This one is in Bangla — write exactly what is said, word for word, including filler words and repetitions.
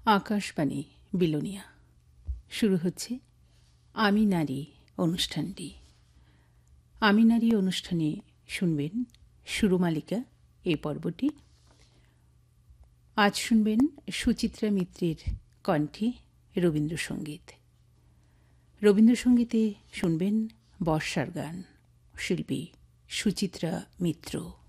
আকাশবাণী বিলোনিয়া শুরু হচ্ছে আমি নারী অনুষ্ঠানটি। আমি নারী অনুষ্ঠানে শুনবেন সুরমালিকা এই পর্বটি। আজ শুনবেন সুচিত্রা মিত্রের কণ্ঠে রবীন্দ্রসঙ্গীত। রবীন্দ্রসঙ্গীতে শুনবেন বর্ষার গান, শিল্পী সুচিত্রা মিত্র।